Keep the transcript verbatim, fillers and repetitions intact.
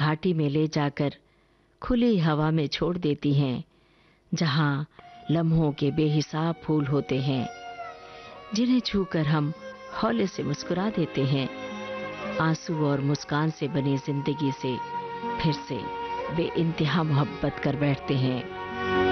घाटी में ले जाकर खुली हवा में छोड़ देती हैं, जहां लम्हों के बेहिसाब फूल होते हैं, जिन्हें छूकर हम हौले से मुस्कुरा देते हैं। आंसू और मुस्कान से बनी जिंदगी से फिर से बेइंतहा मोहब्बत कर बैठते हैं।